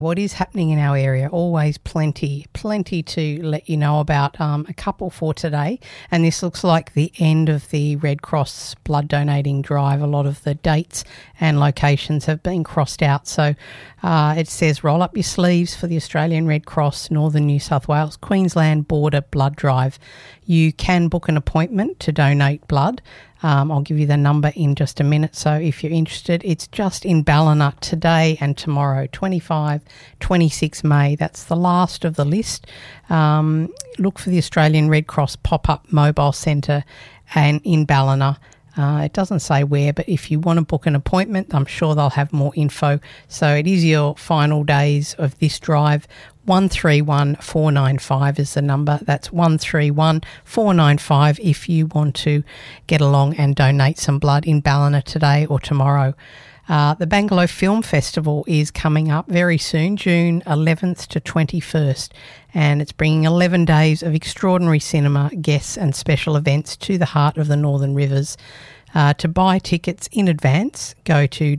What is happening in our area? Always plenty to let you know about. A couple for today, and this looks like the end of the Red Cross blood donating drive. A lot of the dates and locations have been crossed out. So it says roll up your sleeves for the Australian Red Cross Northern New South Wales Queensland Border Blood Drive. You can book an appointment to donate blood. I'll give you the number in just a minute. So if you're interested, it's just in Ballina today and tomorrow, 25, 26 May. That's the last of the list. Look for the Australian Red Cross pop-up mobile centre and in Ballina. It doesn't say where, but if you want to book an appointment, I'm sure they'll have more info. So it is your final days of this drive. 131495 is the number. That's 131495 if you want to get along and donate some blood in Ballina today or tomorrow. The Bangalow Film Festival is coming up very soon, June 11th to 21st, and it's bringing 11 days of extraordinary cinema, guests and special events to the heart of the Northern Rivers. To buy tickets in advance, go to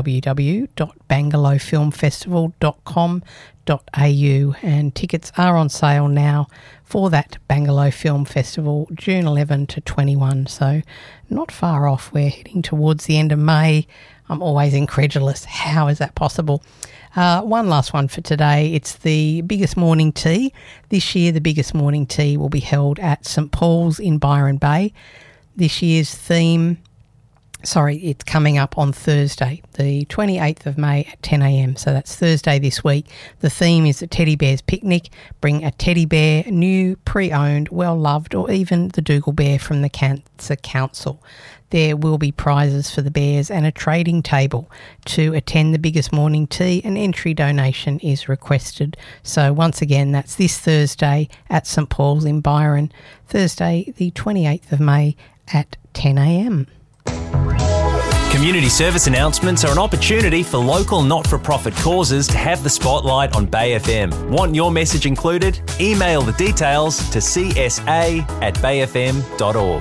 www.bangalowfilmfestival.com.au, and tickets are on sale now for that Bangalow Film Festival, June 11 to 21, so not far off. We're heading towards the end of May. I'm always incredulous. How is that possible? One last one for today. It's the biggest morning tea. This year, the biggest morning tea will be held at St Paul's in Byron Bay. This year's theme, it's coming up on Thursday, the 28th of May at 10 a.m. So that's Thursday this week. The theme is the Teddy Bear's Picnic. Bring a teddy bear, new, pre-owned, well-loved, or even the Dougal Bear from the Cancer Council. There will be prizes for the bears and a trading table. To attend the biggest morning tea, an entry donation is requested. So once again, that's this Thursday at St Paul's in Byron, Thursday the 28th of May at 10 a.m. Community service announcements are an opportunity for local not-for-profit causes to have the spotlight on Bay FM. Want your message included? Email the details to csa@bayfm.org.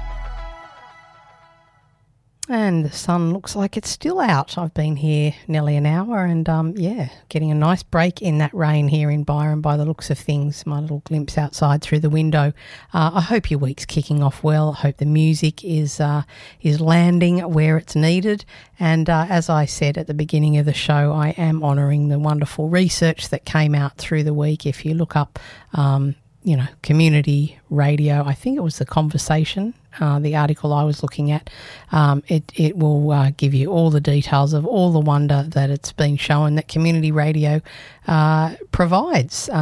And the sun looks like it's still out. I've been here nearly an hour and, getting a nice break in that rain here in Byron by the looks of things. My little glimpse outside through the window. I hope your week's kicking off well. I hope the music is landing where it's needed. And as I said at the beginning of the show, I am honouring the wonderful research that came out through the week. If you look up, community radio, I think it was The Conversation, the article I was looking at, it will give you all the details of all the wonder that it's been shown that community radio provides.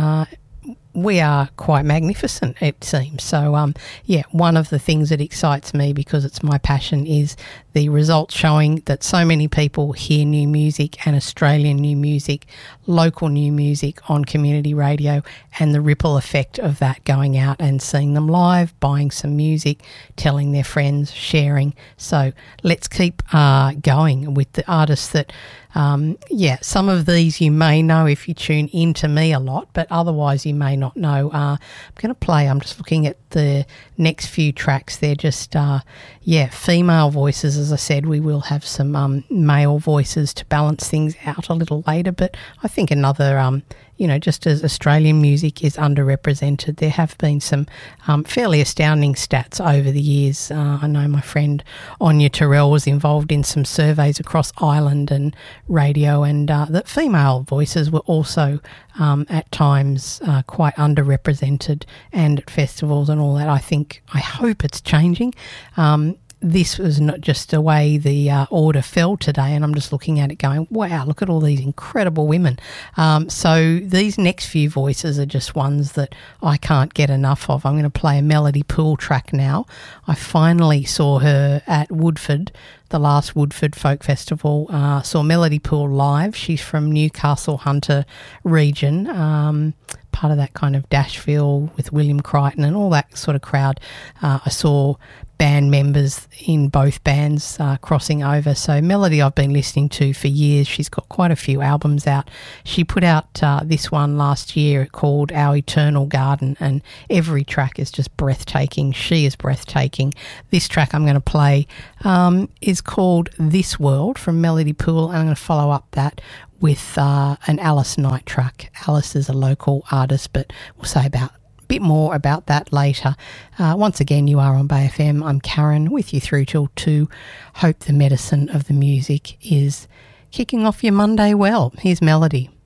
We are quite magnificent, it seems. So, one of the things that excites me, because it's my passion, is the results showing that so many people hear new music and Australian new music, local new music on community radio, and the ripple effect of that going out and seeing them live, buying some music, telling their friends, sharing. So let's keep going with the artists that some of these you may know if you tune into me a lot, but otherwise you may not know. I'm just looking at the next few tracks. They're just, female voices. As I said, we will have some male voices to balance things out a little later, but I think another, just as Australian music is underrepresented, there have been some fairly astounding stats over the years. I know my friend Anya Terrell was involved in some surveys across Ireland and radio, and that female voices were also at times quite underrepresented, and at festivals and all that. I hope it's changing. This was not just the way the order fell today, and I'm just looking at it going, wow, look at all these incredible women. So these next few voices are just ones that I can't get enough of. I'm going to play a Melody Poole track now. I finally saw her at Woodford, the last Woodford Folk Festival. Saw Melody Poole live. She's from Newcastle Hunter region, part of that kind of Dashville with William Crichton and all that sort of crowd. I saw band members in both bands crossing over. So Melody I've been listening to for years. She's got quite a few albums out. She put out this one last year called Our Eternal Garden, and every track is just breathtaking. She is breathtaking. This track I'm going to play is called This World from Melody Poole, and I'm going to follow up that with an Alice Night track. Alice is a local artist, but we'll say a bit more about that later. Once again, you are on Bay FM. I'm Karen, with you through till 2. Hope the medicine of the music is kicking off your Monday well. Here's Melody.